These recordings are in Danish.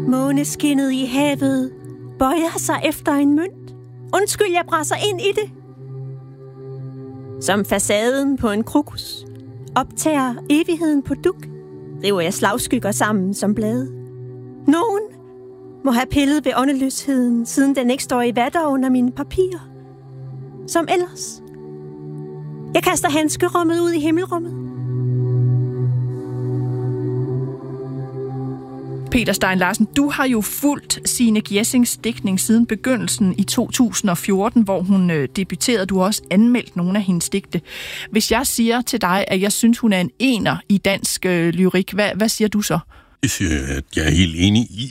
Måneskinnet i havet bøjer sig efter en mønt. Undskyld, jeg brasser ind i det. Som facaden på en krokus optager evigheden på duk, river jeg slagskygger sammen som blade. Nogen må have pillet ved åndeløsheden, siden den ikke står i vatter under mine papirer. Som ellers. Jeg kaster handskerummet ud i himmelrummet. Peter Stein Larsen, du har jo fulgt Signe Giessings digtning siden begyndelsen i 2014, hvor hun debuterede. Du har også anmeldt nogle af hendes digte. Hvis jeg siger til dig, at jeg synes, hun er en ener i dansk lyrik, hvad siger du så? Det siger jeg, at jeg er helt enig i.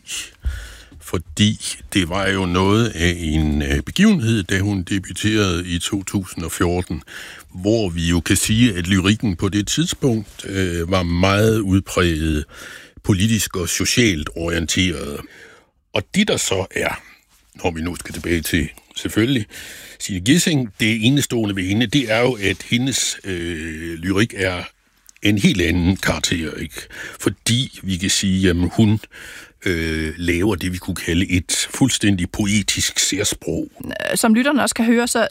Fordi det var jo noget af en begivenhed, da hun debuterede i 2014, hvor vi jo kan sige, at lyrikken på det tidspunkt var meget udpræget politisk og socialt orienteret. Og det der så er, når vi nu skal tilbage til selvfølgelig Signe Giessing, det enestående ved hende, det er jo, at hendes lyrik er en helt anden karakter, ikke? Fordi vi kan sige, at hun laver det, vi kunne kalde et fuldstændig poetisk særsprog. Som lytterne også kan høre, så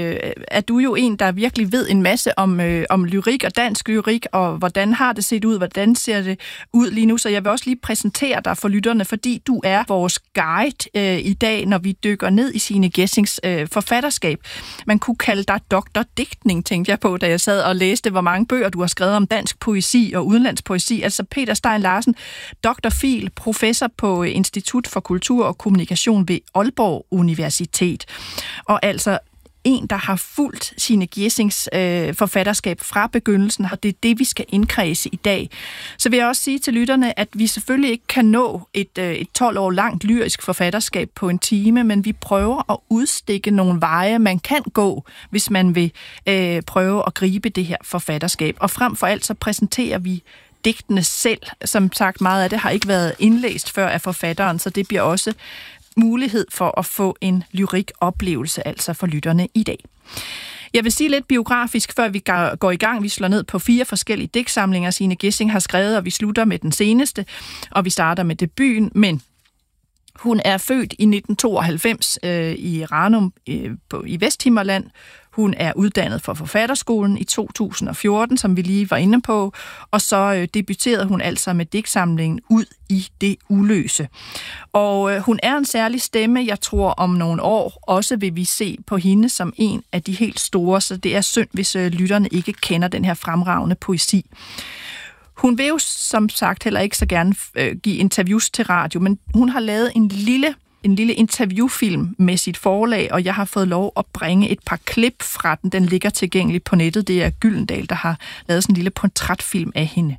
er du jo en, der virkelig ved en masse om lyrik og dansk lyrik, og hvordan har det set ud, hvordan ser det ud lige nu. Så jeg vil også lige præsentere dig for lytterne, fordi du er vores guide i dag, når vi dykker ned i Signe Giessings forfatterskab. Man kunne kalde dig Dr. Digtning, tænkte jeg på, da jeg sad og læste, hvor mange bøger du har skrevet om dansk poesi og udenlandsk poesi. Altså Peter Stein Larsen, Dr. Phil, professor på Institut for Kultur og Kommunikation ved Aalborg Universitet. Og altså en, der har fulgt Signe Giessings forfatterskab fra begyndelsen, og det er det, vi skal indkredse i dag. Så vil jeg også sige til lytterne, at vi selvfølgelig ikke kan nå et 12 år langt lyrisk forfatterskab på en time, men vi prøver at udstikke nogle veje, man kan gå, hvis man vil prøve at gribe det her forfatterskab. Og frem for alt så præsenterer vi digtene selv. Som sagt, meget af det har ikke været indlæst før af forfatteren, så det bliver også mulighed for at få en lyrik-oplevelse, altså for lytterne i dag. Jeg vil sige lidt biografisk, før vi går i gang. Vi slår ned på 4 forskellige digtsamlinger, Signe Giessing har skrevet, og vi slutter med den seneste, og vi starter med debuten, men hun er født i 1992 i Ranum i Vesthimmerland. Hun er uddannet for Forfatterskolen i 2014, som vi lige var inde på, og så debuterede hun altså med digtsamlingen Ud i det uløse. Og hun er en særlig stemme, jeg tror om nogle år også vil vi se på hende som en af de helt store, så det er synd, hvis lytterne ikke kender den her fremragende poesi. Hun vil jo som sagt heller ikke så gerne give interviews til radio, men hun har lavet en lille interviewfilm med sit forlag, og jeg har fået lov at bringe et par klip fra den. Den ligger tilgængelig på nettet. Det er Gyldendal, der har lavet sådan en lille portrætfilm af hende.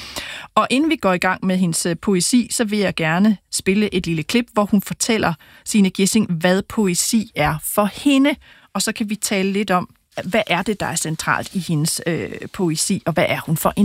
Og inden vi går i gang med hendes poesi, så vil jeg gerne spille et lille klip, hvor hun fortæller Signe Giessing, hvad poesi er for hende. Og så kan vi tale lidt om, hvad er det, der er centralt i hendes poesi, og hvad er hun for en